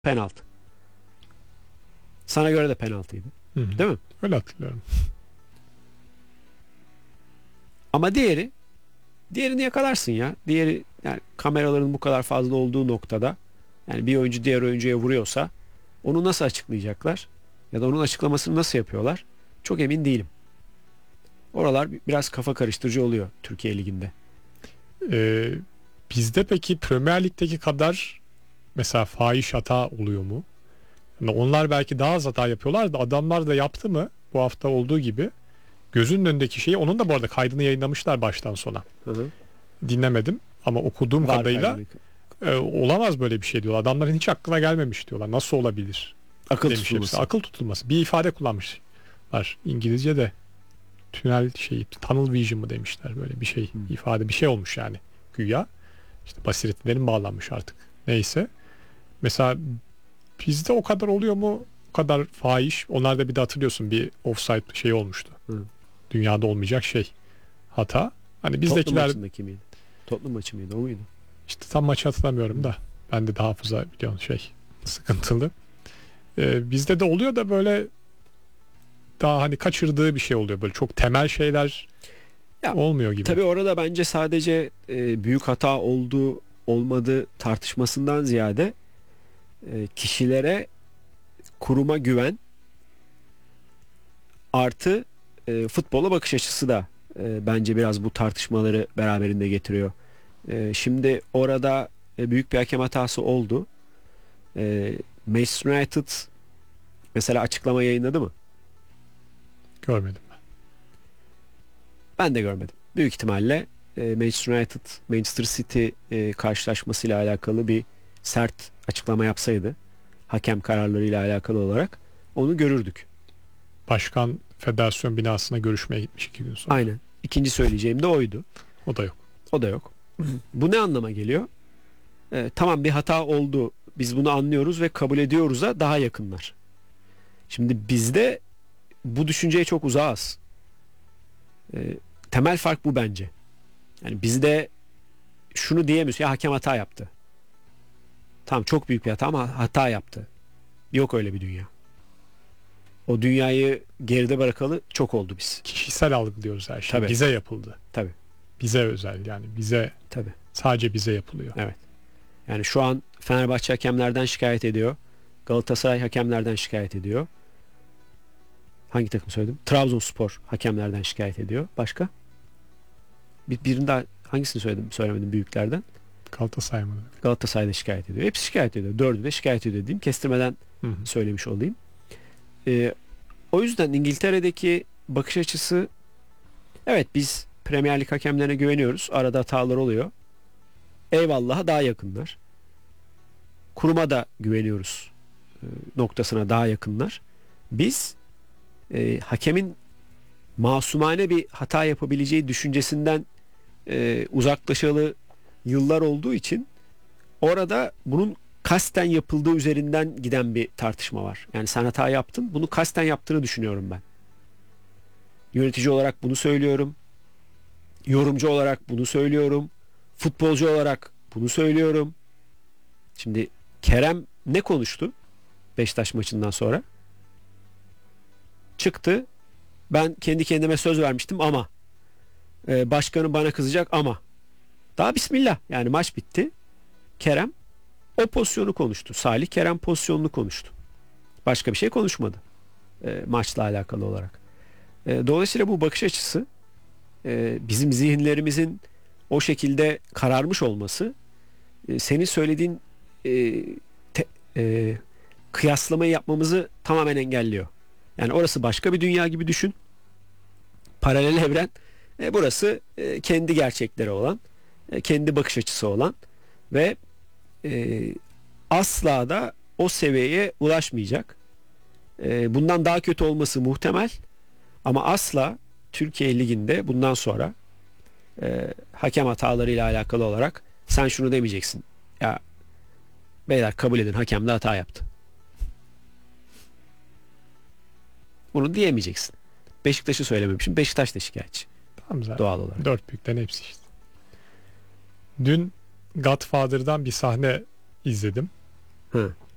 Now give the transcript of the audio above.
penaltı. Sana göre de penaltıydı. Hı. Değil mi? Öyle hatırlıyorum. Ama diğerini yakalarsın ya. Diğeri, yani kameraların bu kadar fazla olduğu noktada, yani bir oyuncu diğer oyuncuya vuruyorsa onu nasıl açıklayacaklar? Ya da onun açıklamasını nasıl yapıyorlar? Çok emin değilim. Oralar biraz kafa karıştırıcı oluyor Türkiye Ligi'nde. Ee, Bizde peki Premier Lig'deki kadar mesela fahiş hata oluyor mu? Yani onlar belki daha az hata yapıyorlar da adamlar da yaptı mı bu hafta olduğu gibi gözünün önündeki şeyi, onun da bu arada kaydını yayınlamışlar baştan sona. Hı hı. Dinlemedim ama okuduğum Var kadarıyla kaydını. olamaz böyle bir şey diyorlar. Adamların hiç aklına gelmemiş diyorlar. Nasıl olabilir? Akıl Demiş hepsi. tutulması. Akıl tutulması. Bir ifade kullanmışlar. İngilizce'de tünel şeyi, tunnel vision mı demişler, böyle bir şey, ifade bir şey olmuş yani güya. İşte basiretlerin bağlanmış artık. Neyse. Mesela bizde o kadar oluyor mu? O kadar fahiş. Onlarda bir de hatırlıyorsun bir offside şey olmuştu. Hı. Dünyada olmayacak şey. Hata. Hani Tottenham bizdekiler maçındaki miydi? Tottenham maçı mıydı? O muydu? işte tam maçı hatırlamıyorum da. Bende de hafıza biliyorsun şey sıkıntılı. Bizde de oluyor da böyle daha hani kaçırdığı bir şey oluyor. Böyle çok temel şeyler Ya, olmuyor gibi. tabii orada bence sadece büyük hata olduğu olmadığı tartışmasından ziyade kişilere, kuruma güven artı futbola bakış açısı da bence biraz bu tartışmaları beraberinde getiriyor. Şimdi orada büyük bir hakem hatası oldu. Manchester United mesela açıklama yayınladı mı? Görmedim ben. Ben de görmedim. Büyük ihtimalle Manchester United Manchester City karşılaşmasıyla alakalı bir sert açıklama yapsaydı, hakem kararlarıyla alakalı olarak, onu görürdük. Başkan federasyon binasına görüşmeye gitmiş 2 gün sonra. Aynen. İkinci söyleyeceğim de oydu. O da yok. O da yok. Bu ne anlama geliyor? Tamam, bir hata oldu. Biz bunu anlıyoruz ve kabul ediyoruz'a daha yakınlar. Şimdi bizde bu düşünceye çok uzağız. Temel fark bu bence. Yani bizde şunu diyemiyorsun ya, hakem hata yaptı. Tamam, çok büyük bir hata ama hata yaptı. Yok öyle bir dünya. O dünyayı geride bırakalı çok oldu biz. Kişisel algılıyoruz her şeyi. Tabii. Bize yapıldı. Tabii. Bize özel yani. Bize, Tabii. sadece bize yapılıyor. Evet. Yani şu an Fenerbahçe hakemlerden şikayet ediyor. Galatasaray hakemlerden şikayet ediyor. Hangi takım söyledim? Trabzonspor hakemlerden şikayet ediyor. Başka? Birini daha, hangisini söylemedim büyüklerden. Galatasaray mı? Galatasaray'da şikayet ediyor. Hepsi şikayet ediyor. Dördü de şikayet ediyor diyeyim. Kestirmeden Hı hı. söylemiş olayım. O yüzden İngiltere'deki bakış açısı, evet biz Premier Lig hakemlerine güveniyoruz. Arada hatalar oluyor. Eyvallah'a daha yakınlar. Kuruma da güveniyoruz noktasına daha yakınlar. Biz hakemin masumane bir hata yapabileceği düşüncesinden uzaklaşalı yıllar olduğu için orada bunun kasten yapıldığı üzerinden giden bir tartışma var. Yani sen hata yaptın, bunu kasten yaptığını düşünüyorum ben. Yönetici olarak bunu söylüyorum. Yorumcu olarak bunu söylüyorum. Futbolcu olarak bunu söylüyorum. Şimdi Kerem ne konuştu Beşiktaş maçından sonra? Çıktı. Ben kendi kendime söz vermiştim ama başkanım bana kızacak ama. Daha bismillah. Yani maç bitti. Kerem o pozisyonu konuştu. Salih Kerem pozisyonunu konuştu. Başka bir şey konuşmadı. Maçla alakalı olarak. Dolayısıyla bu bakış açısı, bizim zihinlerimizin o şekilde kararmış olması, senin söylediğin kıyaslamayı yapmamızı tamamen engelliyor. Yani orası başka bir dünya gibi düşün. Paralel evren. Burası kendi gerçekleri olan, kendi bakış açısı olan ve asla da o seviyeye ulaşmayacak. Bundan daha kötü olması muhtemel ama asla Türkiye Ligi'nde bundan sonra hakem hatalarıyla alakalı olarak sen şunu demeyeceksin. Ya beyler, kabul edin, hakem de hata yaptı. Bunu diyemeyeceksin. Beşiktaş'ı söylememişim. Beşiktaş da şikayetçi. Tamam zaten. Doğal olarak. Dört büyükten hepsi işte. Dün Godfather'dan bir sahne izledim. Hı.